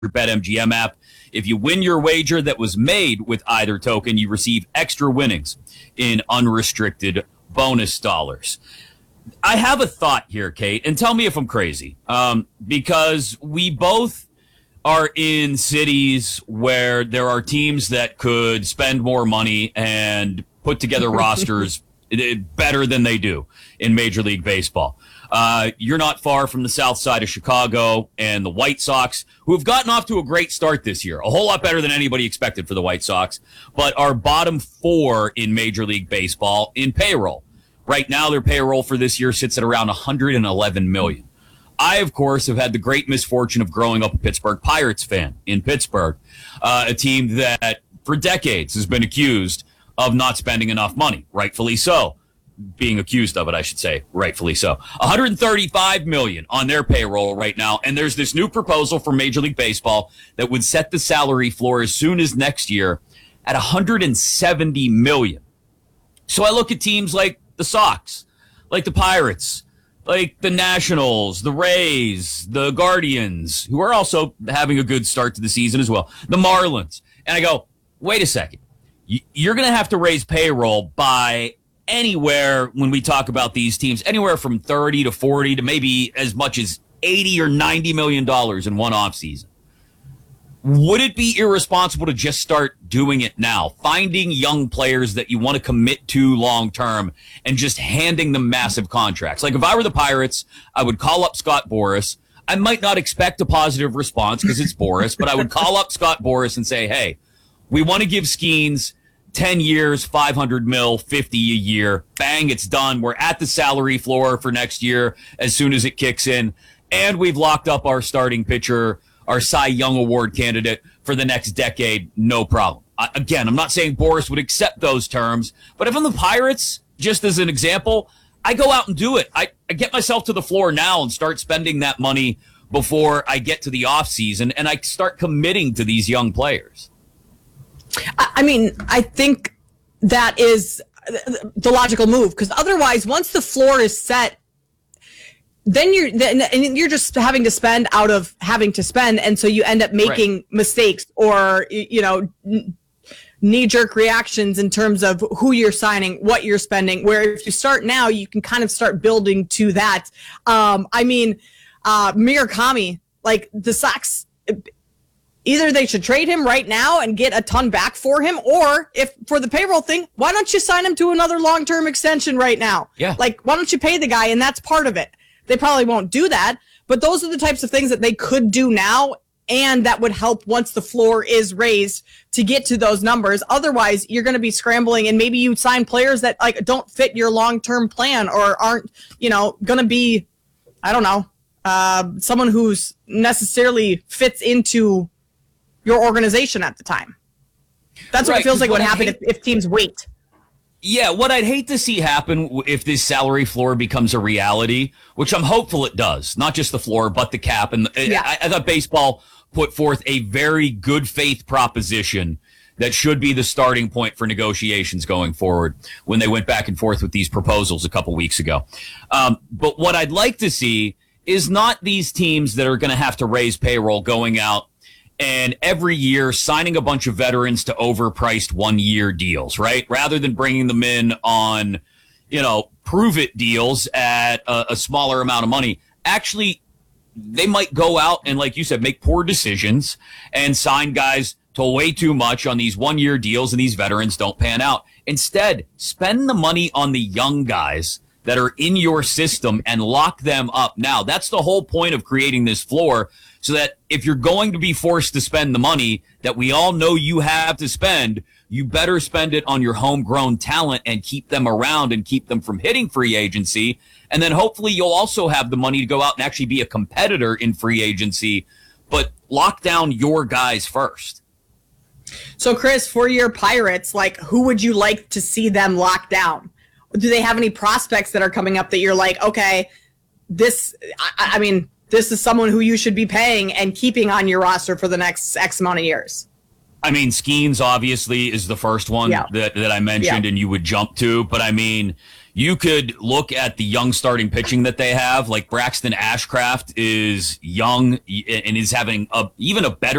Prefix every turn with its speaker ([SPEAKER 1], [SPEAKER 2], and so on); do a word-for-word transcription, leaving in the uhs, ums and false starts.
[SPEAKER 1] BetMGM app. If you win your wager that was made with either token, you receive extra winnings in unrestricted bonus dollars. I have a thought here, Kate, and tell me if I'm crazy, um, because we both are in cities where there are teams that could spend more money and put together rosters better than they do in Major League Baseball. Uh, you're not far from the south side of Chicago and the White Sox, who have gotten off to a great start this year, a whole lot better than anybody expected for the White Sox, but are bottom four in Major League Baseball in payroll. Right now, their payroll for this year sits at around one hundred eleven million dollars. I, of course, have had the great misfortune of growing up a Pittsburgh Pirates fan in Pittsburgh, uh, a team that for decades has been accused of not spending enough money, rightfully so. Being accused of it, I should say, rightfully so. one hundred thirty-five million dollars on their payroll right now, and there's this new proposal from Major League Baseball that would set the salary floor as soon as next year at one hundred seventy million dollars. So I look at teams like the Sox, like the Pirates, like the Nationals, the Rays, the Guardians, who are also having a good start to the season as well, the Marlins, and I go, wait a second, you're going to have to raise payroll by anywhere when we talk about these teams, anywhere from thirty to forty to maybe as much as eighty or ninety million dollars in one offseason. Would it be irresponsible to just start doing it now, finding young players that you want to commit to long term and just handing them massive contracts? Like if I were the Pirates, I would call up Scott Boras. I might not expect a positive response because it's Boras, but I would call up Scott Boras and say, hey, we want to give Skeens ten years, five hundred mil, fifty a year. Bang, it's done. We're at the salary floor for next year as soon as it kicks in. And we've locked up our starting pitcher, our Cy Young Award candidate for the next decade. No problem. I, again, I'm not saying Boras would accept those terms, but if I'm the Pirates, just as an example, I go out and do it. I, I get myself to the floor now and start spending that money before I get to the offseason, and I start committing to these young players.
[SPEAKER 2] I mean, I think that is the logical move, because otherwise, once the floor is set, then you're then and you're just having to spend out of having to spend, and so you end up making right. mistakes or you know knee-jerk reactions in terms of who you're signing, what you're spending. Where if you start now, you can kind of start building to that. Um, I mean, uh, Murakami, like the Sox. Either they should trade him right now and get a ton back for him, or if for the payroll thing, why don't you sign him to another long-term extension right now?
[SPEAKER 1] Yeah.
[SPEAKER 2] Like, why don't you pay the guy? And that's part of it. They probably won't do that, but those are the types of things that they could do now, and that would help once the floor is raised to get to those numbers. Otherwise, you're going to be scrambling, and maybe you sign players that like don't fit your long-term plan or aren't, you know, going to be, I don't know, uh, someone who's necessarily fits into your organization at the time. That's what right, it feels like would happen hate, if, if teams wait.
[SPEAKER 1] Yeah, what I'd hate to see happen if this salary floor becomes a reality, which I'm hopeful it does, not just the floor, but the cap. And the, yeah. I, I thought baseball put forth a very good faith proposition that should be the starting point for negotiations going forward when they went back and forth with these proposals a couple weeks ago. Um, but what I'd like to see is not these teams that are going to have to raise payroll going out and every year signing a bunch of veterans to overpriced one-year deals, right? Rather than bringing them in on, you know, prove-it deals at a, a smaller amount of money. Actually, they might go out and, like you said, make poor decisions and sign guys to way too much on these one-year deals, and these veterans don't pan out. Instead, spend the money on the young guys that are in your system and lock them up now. That's the whole point of creating this floor, so that if you're going to be forced to spend the money that we all know you have to spend, you better spend it on your homegrown talent and keep them around and keep them from hitting free agency. And then hopefully you'll also have the money to go out and actually be a competitor in free agency, but lock down your guys first.
[SPEAKER 2] So, Chris, for your Pirates, like, who would you like to see them lock down? Do they have any prospects that are coming up that you're like, okay, this, I, I mean, this is someone who you should be paying and keeping on your roster for the next X amount of years?
[SPEAKER 1] I mean, Skeens obviously is the first one yeah. that, that I mentioned yeah. and you would jump to. But I mean, You could look at the young starting pitching that they have. Like Braxton Ashcraft is young and is having a, even a better